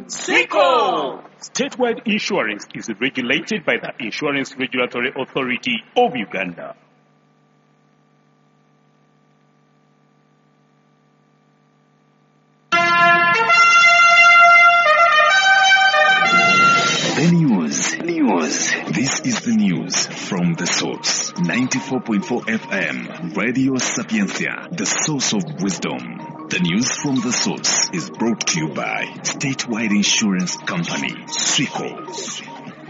Swico! Statewide insurance is regulated by the Insurance Regulatory Authority of Uganda. The news. This is the news from The Source. 94.4 FM, Radio Sapiencia, the source of wisdom. The news from The Source is brought to you by Statewide Insurance Company, Swico.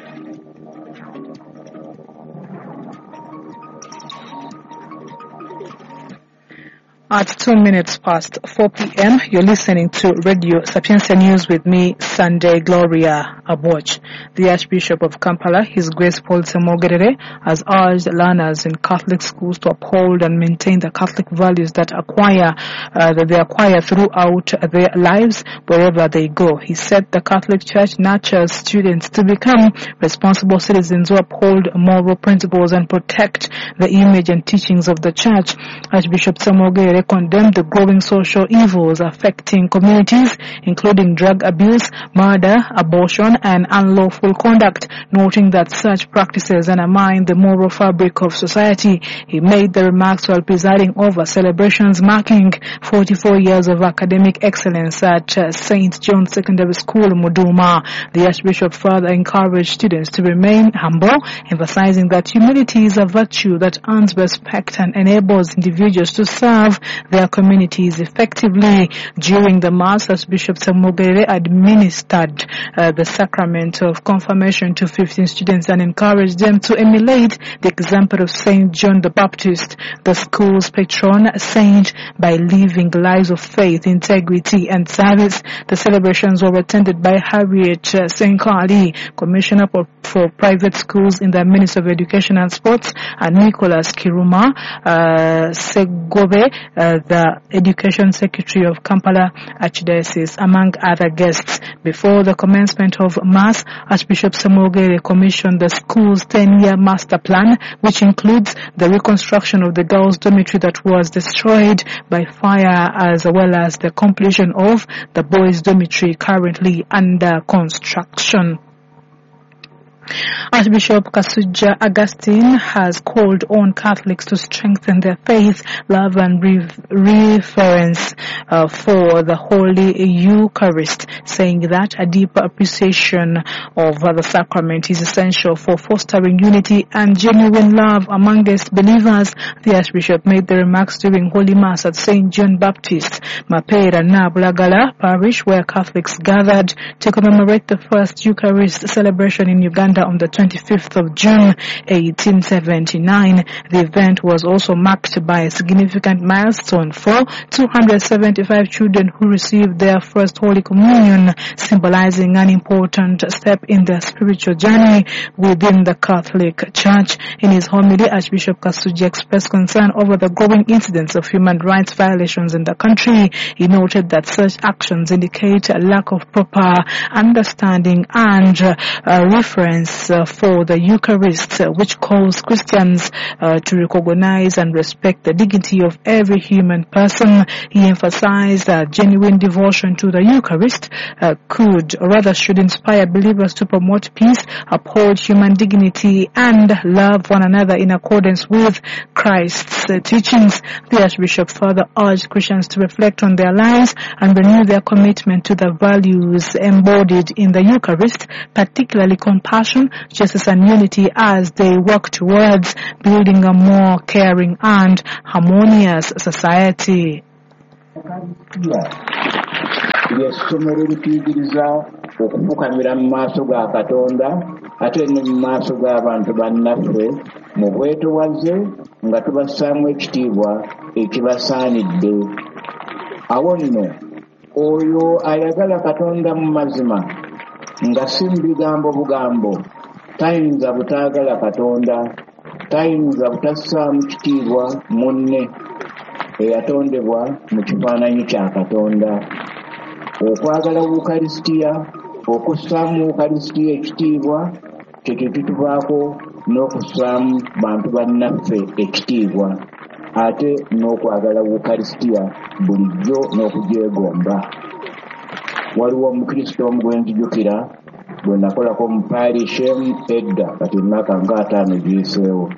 At 2 minutes past 4 p.m., you're listening to Radio Sapienza News with me, Sunday Gloria Aboch. The Archbishop of Kampala, His Grace Paul Semogerere, has urged learners in Catholic schools to uphold and maintain the Catholic values that they acquire throughout their lives wherever they go. He said the Catholic Church nurtures students to become responsible citizens who uphold moral principles and protect the image and teachings of the Church. Archbishop Semogerere condemned the growing social evils affecting communities, including drug abuse, murder, abortion, and unlawful conduct, noting that such practices undermine the moral fabric of society. He made the remarks while presiding over celebrations marking 44 years of academic excellence at St. John Secondary School, Muduma. The Archbishop further encouraged students to remain humble, emphasizing that humility is a virtue that earns respect and enables individuals to serve their communities effectively. During the Mass, Archbishop Semogerere administered the sacrament of confirmation to 15 students and encouraged them to emulate the example of St. John the Baptist, the school's patron saint, by living lives of faith, integrity, and service. The celebrations were attended by Harriet Senkali, Commissioner for Private Schools in the Ministry of Education and Sports, and Nicholas Kiruma Segobe, the Education Secretary of Kampala Archdiocese, among other guests. Before the commencement of Mass, Archbishop Semogerere commissioned the school's 10-year master plan, which includes the reconstruction of the girls' dormitory that was destroyed by fire, as well as the completion of the boys' dormitory currently under construction. Archbishop Kasujja Augustine has called on Catholics to strengthen their faith, love, and reverence for the Holy Eucharist, saying that a deeper appreciation of the sacrament is essential for fostering unity and genuine love amongst believers. The Archbishop made the remarks during Holy Mass at St. John Baptist, Mapera na Bulagala Parish, where Catholics gathered to commemorate the first Eucharist celebration in Uganda on the 25th of June 1879. The event was also marked by a significant milestone for 275 children who received their first Holy Communion, symbolizing an important step in their spiritual journey within the Catholic Church. In his homily, Archbishop Kasujja expressed concern over the growing incidents of human rights violations in the country. He noted that such actions indicate a lack of proper understanding and reference for the Eucharist, which calls Christians to recognize and respect the dignity of every human person. He emphasized that genuine devotion to the Eucharist should inspire believers to promote peace, uphold human dignity, and love one another in accordance with Christ's teachings. The Archbishop further urged Christians to reflect on their lives and renew their commitment to the values embodied in the Eucharist, particularly compassion, justice, and unity, as they work towards building a more caring and harmonious society. Ly'essomero lituyigiriza okufukamira mu maaso ga Katonda ate ne mu maaso g'abantu bannaffe mu bwetowaze nga tubassaamu ekitiibwa ekibasaanidde. Awo nno oyo ayagala Katonda mu mazima nga si mu bigambo bugambo tayinza butaagala Katonda, tayinza butassaamu kitiibwa munne eyatondebwa mu kifaananyi kya Katonda. Okwagala Wukalisitiya, okussaamu Wukalisitiya ekitiibwa, kyekyo kituvaako n'okussaamu bantu bannaffe ekitiibwa, ate n'okwagala Wukalisitiya bulijjo n'okugyegomba. waliwo omukristo omu gwe njujukira gwe nakolako mu parish edda kati emyaka nga 5 giyiseewo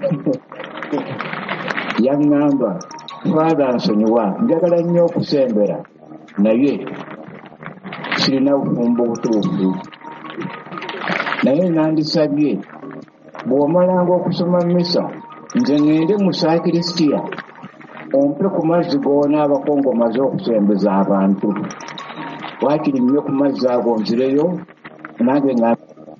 yaŋŋamba Father nsonyiwa njagala nnyo okusembera naye sirina bufumbo butuufu naye nandisabye bw'omalanga okusoma misa nze ŋŋende mu sakrisitiya ompe ku mazzi g'onaabako ng'omaze okusembeza abantu waakiri nnyo ku mazzi ago nzireyo nange nga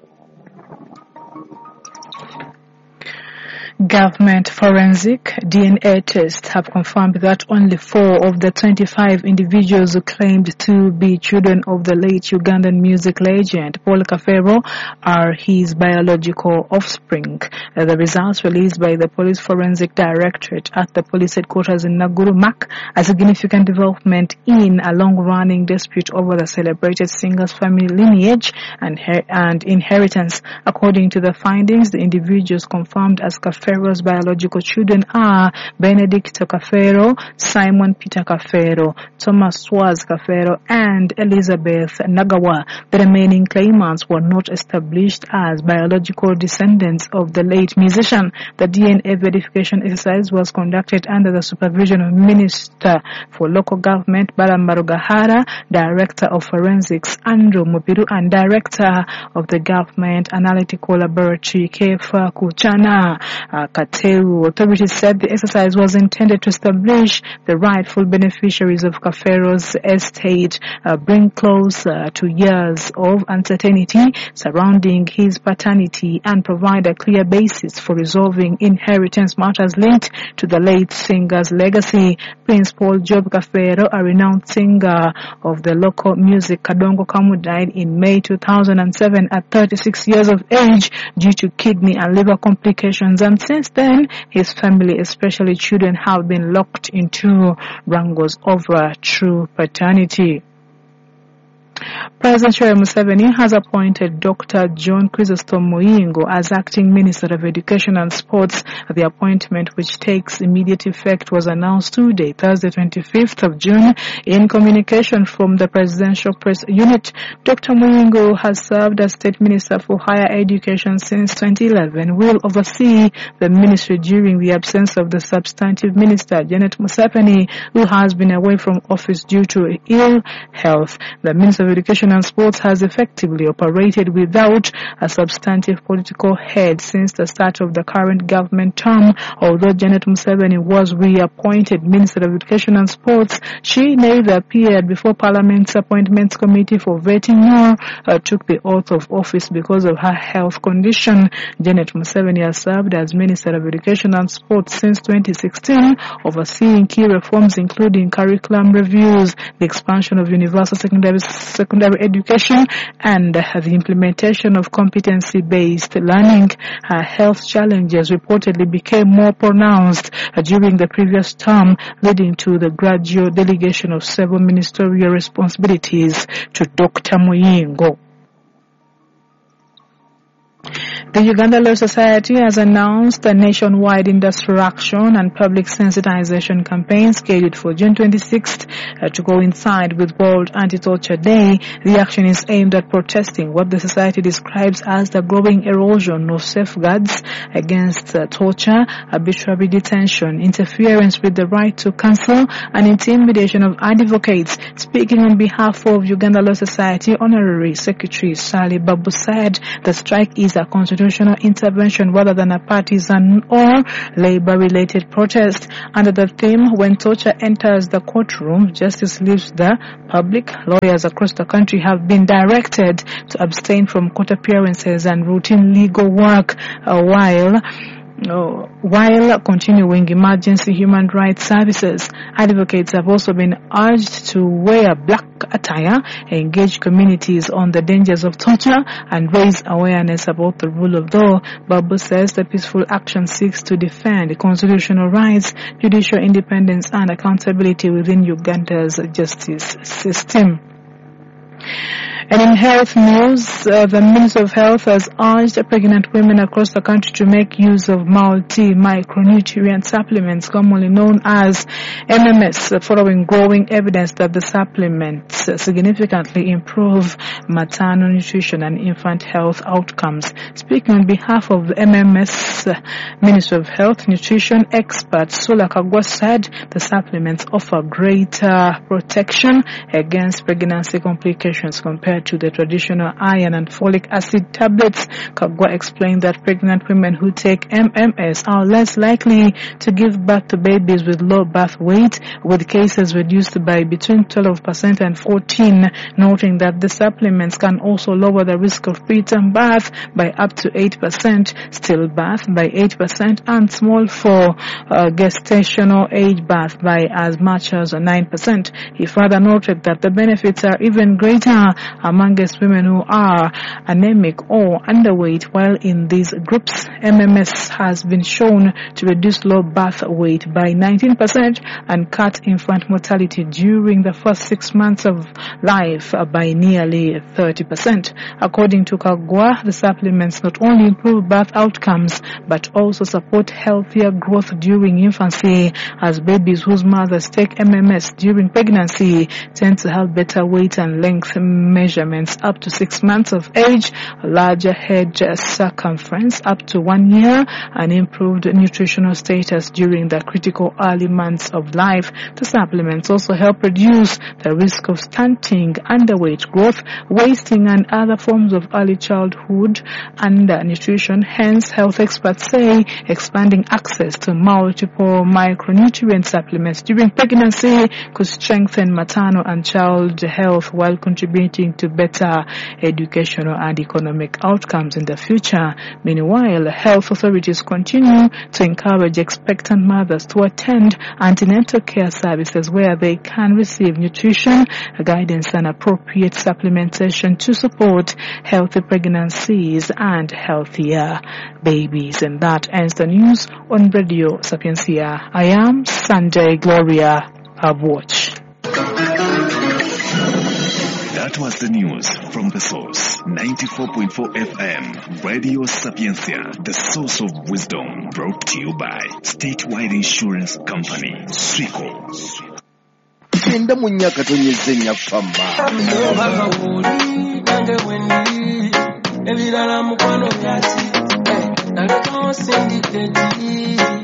Government forensic DNA tests have confirmed that only 4 of the 25 individuals who claimed to be children of the late Ugandan music legend Paul Kafero are his biological offspring. The results released by the Police Forensic Directorate at the police headquarters in Naguru mark a significant development in a long-running dispute over the celebrated singer's family lineage and inheritance. According to the findings, the individuals confirmed as Kafero's biological children are Benedict Kafero, Simon Peter Kafero, Thomas Swaz Kafero, and Elizabeth Nagawa. The remaining claimants were not established as biological descendants of the late musician. The DNA verification exercise was conducted under the supervision of Minister for Local Government Barack Marugahara, Director of Forensics Andrew Mubiru, and Director of the Government Analytical Laboratory Kefa Kuchana Kateru. Authorities said the exercise was intended to establish the rightful beneficiaries of Kafero's estate, bring closer to years of uncertainty surrounding his paternity, and provide a clear basis for resolving inheritance matters linked to the late singer's legacy. Prince Paul Job Kafero, a renowned singer of the local music Kadongo Kamu, died in May 2007 at 36 years of age due to kidney and liver complications, and since then his family, especially children, have been locked into wrangles over true paternity. President Yoweri Museveni has appointed Dr. John Chrysostom Muyingo as acting Minister of Education and Sports. The appointment, which takes immediate effect, was announced today, Thursday 25th of June. In communication from the Presidential Press Unit, Dr. Muyingo has served as State Minister for Higher Education since 2011, will oversee the ministry during the absence of the substantive minister, Janet Museveni, who has been away from office due to ill health. The Minister of Education and Sports has effectively operated without a substantive political head since the start of the current government term. Although Janet Museveni was reappointed Minister of Education and Sports, she neither appeared before Parliament's Appointments Committee for vetting nor took the oath of office because of her health condition. Janet Museveni has served as Minister of Education and Sports since 2016, overseeing key reforms including curriculum reviews, the expansion of universal secondary education, and the implementation of competency-based learning. Her health challenges reportedly became more pronounced during the previous term, leading to the gradual delegation of several ministerial responsibilities to Dr. Muyingo. The Uganda Law Society has announced a nationwide industrial action and public sensitization campaign scheduled for June 26th to coincide with World Anti-Torture Day. The action is aimed at protesting what the society describes as the growing erosion of safeguards against torture, arbitrary detention, interference with the right to counsel, and intimidation of advocates. Speaking on behalf of Uganda Law Society, Honorary Secretary Sally Babu said the strike is a constitutional intervention rather than a partisan or labor-related protest. Under the theme, when torture enters the courtroom, justice leaves the public, lawyers across the country have been directed to abstain from court appearances and routine legal work while continuing emergency human rights services. Advocates have also been urged to wear black attire, engage communities on the dangers of torture, and raise awareness about the rule of law. Babu says the peaceful action seeks to defend constitutional rights, judicial independence, and accountability within Uganda's justice system. And in health news, the Ministry of Health has urged pregnant women across the country to make use of multi-micronutrient supplements, commonly known as MMS, following growing evidence that the supplements significantly improve maternal nutrition and infant health outcomes. Speaking on behalf of the MMS Ministry of Health nutrition expert Sula Kagwa said the supplements offer greater protection against pregnancy complications compared to the traditional iron and folic acid tablets. Kagwa explained that pregnant women who take MMS are less likely to give birth to babies with low birth weight, with cases reduced by between 12% and 14%, noting that the supplements can also lower the risk of preterm birth by up to 8%, stillbirth by 8%, and small for gestational age birth by as much as 9%. He further noted that the benefits are even greater amongst women who are anemic or underweight, while in these groups, MMS has been shown to reduce low birth weight by 19% and cut infant mortality during the first 6 months of life by nearly 30%. According to Kagwa, the supplements not only improve birth outcomes but also support healthier growth during infancy, as babies whose mothers take MMS during pregnancy tend to have better weight and length measurements up to 6 months of age, larger head circumference up to 1 year, and improved nutritional status during the critical early months of life. The supplements also help reduce the risk of stunting, underweight growth, wasting, and other forms of early childhood undernutrition. Hence, health experts say expanding access to multiple micronutrient supplements during pregnancy could strengthen maternal and child health while contributing to better educational and economic outcomes in the future. Meanwhile, health authorities continue to encourage expectant mothers to attend antenatal care services where they can receive nutrition, guidance, and appropriate supplementation to support healthy pregnancies and healthier babies. And that ends the news on Radio Sapiencia. I am Sunday Gloria Abwatch. That was the news from the source. 94.4 FM, Radio Sapiencia, the source of wisdom, brought to you by Statewide Insurance Company, Swico. Enda munyaka tonyezenya famba. Ebirala mukwano byati. Naleka syndicate.